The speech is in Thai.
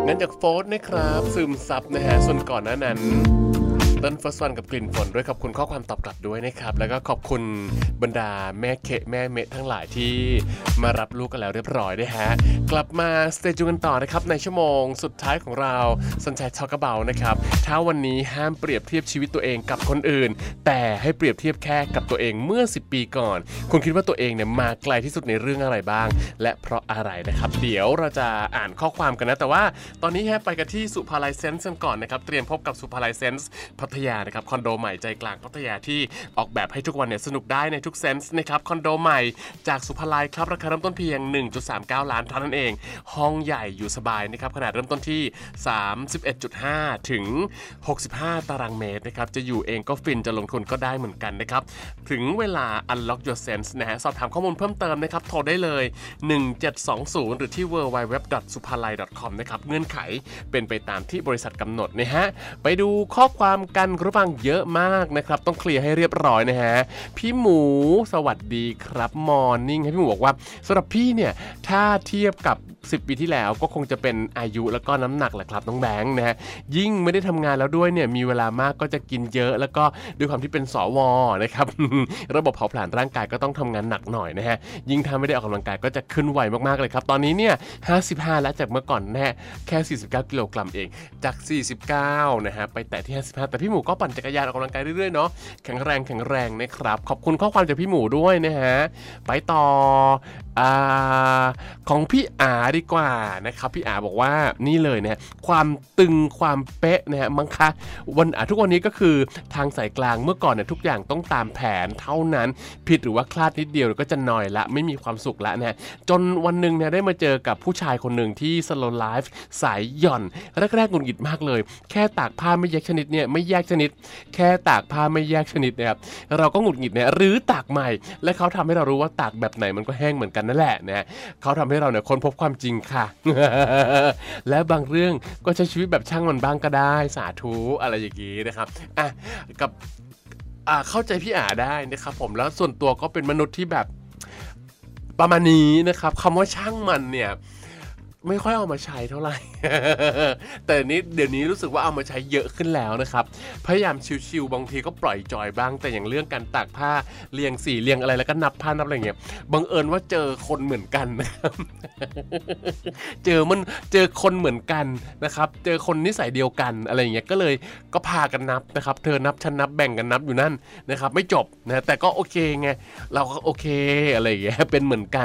งั้นจากโฟร์นะครับซึมซับนะฮะส่วนก่อนหน้านั้นต้นเฟิร์สวันกับกลิ่นฝนด้วยขอบคุณข้อความตอบกลับด้วยนะครับแล้วก็ขอบคุณบรรดาแม่เคะแม่เมะทั้งหลายที่มารับลูกกันแล้วเรียบร้อยนะฮะกลับมาสเตจูกันต่อนะครับในชั่วโมงสุดท้ายของเราสัญชัยทอล์กเบานะครับถ้าวันนี้ห้ามเปรียบเทียบชีวิตตัวเองกับคนอื่นแต่ให้เปรียบเทียบแค่กับตัวเองเมื่อ10 ปีก่อนคุณคิดว่าตัวเองเนี่ยมาไกลที่สุดในเรื่องอะไรบ้างและเพราะอะไรนะครับเดี๋ยวเราจะอ่านข้อความกันนะแต่ว่าตอนนี้ไปกันที่สุภาลัยเซนส์กันก่อนนะครับเตรียมพบกับสุภาลัยเซนส์พัทยานะครับคอนโดใหม่ใจกลางพัทยาที่ออกแบบให้ทุกวันเนี่ยสนุกได้ในทุกเซนส์นะครับคอนโดใหม่จากสุภาลัยครับราคาเริ่มต้นเพียง 1.39 ล้านเท่านั้นเองห้องใหญ่อยู่สบายนะครับขนาดเริ่มต้นที่ 31.5 ถึง 65 ตารางเมตรนะครับจะอยู่เองก็ฟินจะลงทุนก็ได้เหมือนกันนะครับถึงเวลา Unlock Your Sense นะฮะสอบถามข้อมูลเพิ่มเติมนะครับโทรได้เลย1720หรือที่ www.suphalai.com นะครับเงื่อนไขเป็นไปตามที่บริษัทกำหนดนะฮะไปดูข้อความกันคุณผู้ฟังเยอะมากนะครับต้องเคลียร์ให้เรียบร้อยนะฮะพี่หมูสวัสดีครับมอร์นิ่งให้พี่หมูบอกว่าสำหรับพี่เนี่ยถ้าเทียบกับ10 ปีที่แล้วก็คงจะเป็นอายุแล้วก็น้ำหนักแหละครับน้องแบงค์นะฮะยิ่งไม่ได้ทำงานแล้วด้วยเนี่ยมีเวลามากก็จะกินเยอะแล้วก็ด้วยความที่เป็นสวนะครับ ระบบเผาผลาญร่างกายก็ต้องทำงานหนักหน่อยนะฮะยิ่งถ้าไม่ได้ออกกำลังกายก็จะขึ้นไวมากๆเลยครับตอนนี้เนี่ย55แล้วจากเมื่อก่อนแค่49 กิโลกรัมเองจาก49นะฮะไปแต่ที่55แต่พี่หมูก็ปั่นจักรยานออกกำลังกายเรื่อยๆเนาะแข็งแรงนะครับขอบคุณข้อความจากพี่หมูด้วยนะฮะไปต่อของพี่อาดีกว่านะครับพี่อาบอกว่านี่เลยนะความตึงความเป๊ะนะฮะมั้งคะทุกวันนี้ก็คือทางสายกลางเมื่อก่อนเนี่ยทุกอย่างต้องตามแผนเท่านั้นผิดหรือว่าคลาดนิดเดียวก็จะนอยละไม่มีความสุขละนะฮะจนวันหนึ่งเนี่ยได้มาเจอกับผู้ชายคนหนึ่งที่ Slow Life สายหย่อนแรกๆหงุดหงิดมากเลยแค่ตากผ้าไม่แยกชนิดเนี่ยไม่แยกชนิดแค่ตากผ้าไม่แยกชนิดนะครับเราก็หงุดหงิดเนี่ยหรือตากใหม่และเขาทำให้เรารู้ว่าตากแบบไหนมันก็แห้งเหมือนกันนั่นแหละนะเขาทำให้เราเนี่ยค้นพบความจริงค่ะ และบางเรื่องก็ใช้ชีวิตแบบช่างมันบ้างก็ได้สาธุอะไรอย่างงี้นะครับกับเข้าใจพี่อาได้นะครับผมแล้วส่วนตัวก็เป็นมนุษย์ที่แบบประมาณนี้นะครับคำว่าช่างมันเนี่ยไม่ค่อยเอามาใช้เท่าไหร่ แต่เดี๋ยวนี้รู้สึกว่าเอามาใช้เยอะขึ้นแล้วนะครับพยายามชิวๆบางทีก็ปล่อยจอยบ้างแต่อย่างเรื่องการตากผ้าเรียงสีเรียงอะไรแล้วก็นับผ้านับอะไรเงี้ยบังเอิญว่าเจอคนเหมือนกันนะครับ เจอคนเหมือนกันนะครับเจอคนนิสัยเดียวกันอะไรเงี้ยก็พากันนับนะครับเธอนับฉันนับแบ่งกันนับอยู่นั่นนะครับไม่จบนะแต่ก็โอเคไงเราก็โอเคอะไรอย่างเงี้ยเป็นเหมือนกัน